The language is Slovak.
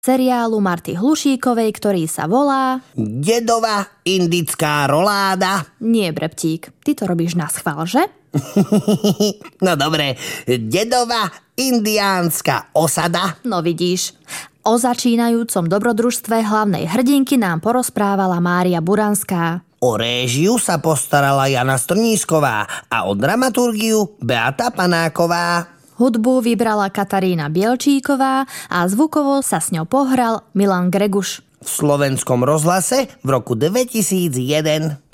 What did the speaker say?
seriálu Marty Hlušíkovej, ktorý sa volá Dedova indická roláda. Nie, Breptík, ty to robíš na schvál, že? No dobre, Dedova indiánska osada. No vidíš, o začínajúcom dobrodružstve hlavnej hrdinky nám porozprávala Mária Buranská. O réžiu sa postarala Jana Strnísková a o dramaturgiu Beata Panáková. Hudbu vybrala Katarína Bielčíková a zvukovo sa s ňou pohral Milan Greguš. V Slovenskom rozhlase v roku 2001.